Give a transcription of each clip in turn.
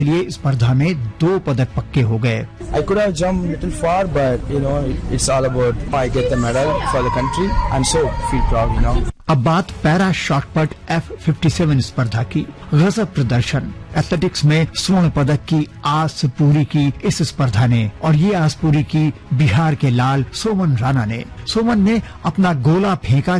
लिए स्पर्धा में 2 पदक पक्के हो गए। I could have jumped little far, but it's all about I get the medal for the country. I'm so feel proud. अब बात पैरा शॉटपट F57 स्पर्धा की। गजब प्रदर्शन, एथलेटिक्स में स्वर्ण पदक की आस पूरी की इस स्पर्धा ने, और ये आस पूरी की बिहार के लाल सोमन राणा ने। सोमन ने अपना गोला फेंका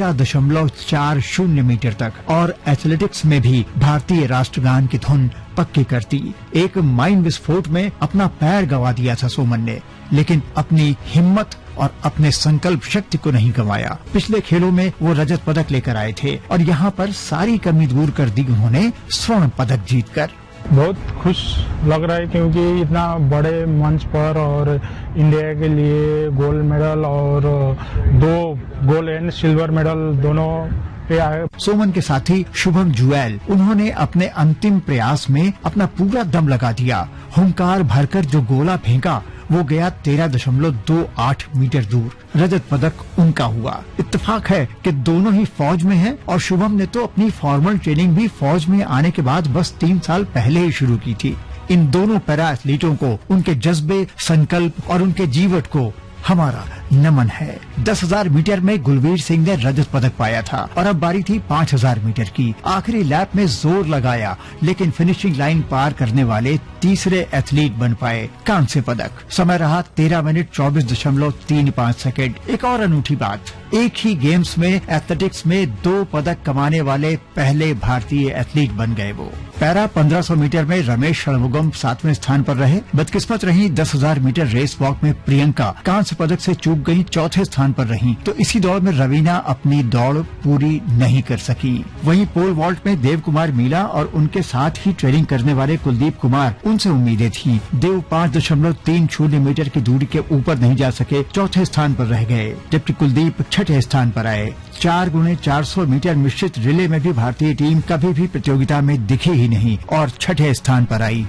13.40 मीटर तक, और एथलेटिक्स में भी भारतीय राष्ट्रगान की धुन पक्की करती। एक माइन विस्फोट में अपना पैर गंवा दिया था सोमन ने, लेकिन अपनी हिम्मत और अपने संकल्प शक्ति को नहीं गंवाया। पिछले खेलों में वो रजत पदक लेकर आए थे और यहाँ पर सारी कमी दूर कर दी उन्होंने स्वर्ण पदक जीतकर। बहुत खुश लग रहा है क्योंकि इतना बड़े मंच पर और इंडिया के लिए गोल्ड मेडल और 2 गोल्ड एंड सिल्वर मेडल दोनों पे आए। सोमन के साथी शुभम जुएल, उन्होंने अपने अंतिम प्रयास में अपना पूरा दम लगा दिया। हुंकार भरकर जो गोला फेंका वो गया 13.28 मीटर दूर। रजत पदक उनका हुआ। इत्तेफाक है कि दोनों ही फौज में हैं और शुभम ने तो अपनी फॉर्मल ट्रेनिंग भी फौज में आने के बाद बस 3 साल पहले ही शुरू की थी। इन दोनों पैरा एथलीटों को उनके जज्बे, संकल्प और उनके जीवट को हमारा नमन है। 10,000 मीटर में गुलवीर सिंह ने रजत पदक पाया था और अब बारी थी 5,000 मीटर की। आखिरी लैप में जोर लगाया, लेकिन फिनिशिंग लाइन पार करने वाले तीसरे एथलीट बन पाए कांस्य पदक। समय रहा 13 मिनट 24.35 सेकेंड। एक और अनूठी बात, एक ही गेम्स में एथलेटिक्स में 2 पदक कमाने वाले पहले भारतीय एथलीट बन गए वो। पैरा 1500 मीटर में रमेश षणमुगम 7वें स्थान पर रहे। बदकिस्मत रही 10,000 मीटर रेस वॉक में प्रियंका कांस्य पदक से चूक गई, 4थे स्थान पर रही। तो इसी दौड़ में रवीना अपनी दौड़ पूरी नहीं कर सकी। वहीं पोल वॉल्ट में देव कुमार मीला और उनके साथ ही ट्रेनिंग करने वाले कुलदीप कुमार, उनसे उम्मीदें थी। देव 5.30 मीटर की दूरी के ऊपर नहीं जा सके, 4थे स्थान पर रह गए, जबकि कुलदीप 6ठे स्थान पर आए। 4x400 मीटर मिश्रित रिले में भी भारतीय टीम कभी भी प्रतियोगिता में दिखी ही नहीं और 6ठे स्थान पर आई।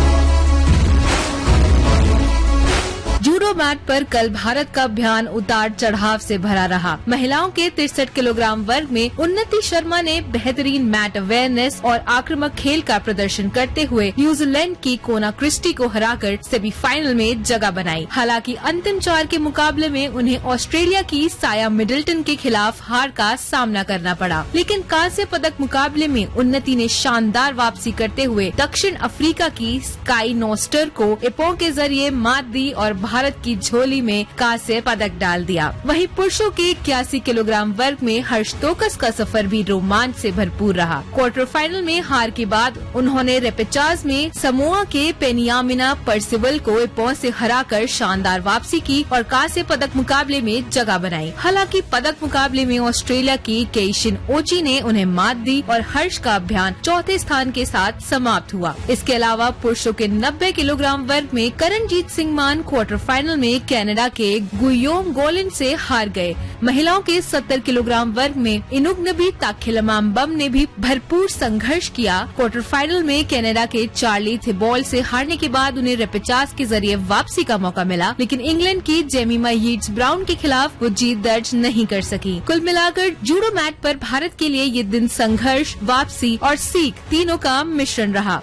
जूडो मैट पर कल भारत का अभियान उतार चढ़ाव से भरा रहा। महिलाओं के 63 किलोग्राम वर्ग में उन्नति शर्मा ने बेहतरीन मैट अवेयरनेस और आक्रामक खेल का प्रदर्शन करते हुए न्यूजीलैंड की कोना क्रिस्टी को हराकर सेमीफाइनल में जगह बनाई। हालांकि अंतिम 4 के मुकाबले में उन्हें ऑस्ट्रेलिया की साया मिडल्टन के खिलाफ हार का सामना करना पड़ा, लेकिन कांस्य पदक मुकाबले में उन्नति ने शानदार वापसी करते हुए दक्षिण अफ्रीका की स्काई नोस्टर को इपो के जरिए मात दी और भारत की झोली में कांस्य पदक डाल दिया। वहीं पुरुषों के 81 किलोग्राम वर्ग में हर्ष तोकस का सफर भी रोमांच से भरपूर रहा। क्वार्टर फाइनल में हार के बाद उन्होंने रेपेचाज में समोआ के पेनियामिना परसिवल को इपो से हराकर शानदार वापसी की और कांस्य पदक मुकाबले में जगह बनाई। हालांकि पदक मुकाबले में ऑस्ट्रेलिया की केइशिन ओची ने उन्हें मात दी और हर्ष का अभियान 4थे स्थान के साथ समाप्त हुआ। इसके अलावा पुरुषों के 90 किलोग्राम वर्ग में करणजीत सिंह मान क्वार्टर फाइनल में कनाडा के गुयोम गोलिन से हार गए। महिलाओं के 70 किलोग्राम वर्ग में इनुग्नबी ताखिलमाम्बम ने भी भरपूर संघर्ष किया। क्वार्टर फाइनल में कनाडा के चार्ली थिबॉल से हारने के बाद उन्हें रेपेचाज के जरिए वापसी का मौका मिला, लेकिन इंग्लैंड की जेमिमा यीट्स ब्राउन के खिलाफ वो जीत दर्ज नहीं कर सकी। कुल मिलाकर जूडो मैट पर भारत के लिए ये दिन संघर्ष, वापसी और सीख तीनों का मिश्रण रहा।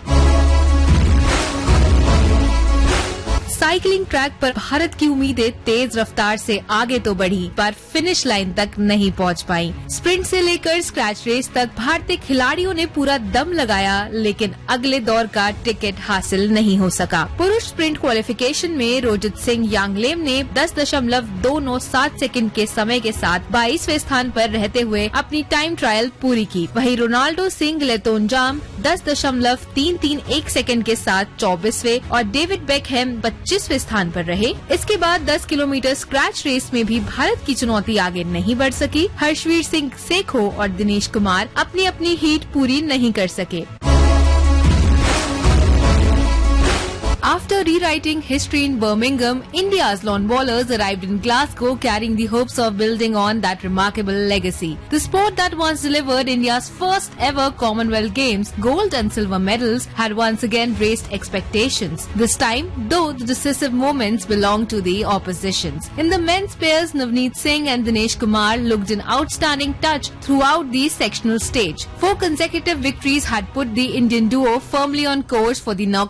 साइकिलिंग ट्रैक पर भारत की उम्मीदें तेज रफ्तार से आगे तो बढ़ी, पर फिनिश लाइन तक नहीं पहुंच पाई। स्प्रिंट से लेकर स्क्रैच रेस तक भारतीय खिलाड़ियों ने पूरा दम लगाया, लेकिन अगले दौर का टिकट हासिल नहीं हो सका। पुरुष स्प्रिंट क्वालिफिकेशन में रोजित सिंह यांगलेम ने 10.297 सेकंड के समय के साथ 22वें स्थान पर रहते हुए अपनी टाइम ट्रायल पूरी की। वहीं रोनाल्डो सिंह लेतोनजाम 10.331 सेकंड के साथ 24वें और डेविड बेकहैम 25वें स्थान पर रहे। इसके बाद 10 किलोमीटर स्क्रैच रेस में भी भारत की चुनौती आगे नहीं बढ़ सकी। हर्षवीर सिंह सेखो और दिनेश कुमार अपनी अपनी हीट पूरी नहीं कर सके। After rewriting history in Birmingham, India's lawn bowlers arrived in Glasgow carrying the hopes of building on that remarkable legacy. The sport that once delivered India's first ever Commonwealth Games gold and silver medals had once again raised expectations. This time, though, the decisive moments belonged to the oppositions. In the men's pairs, Navneet Singh and Dinesh Kumar looked an outstanding touch throughout the sectional stage. 4 consecutive victories had put the Indian duo firmly on course for the knockout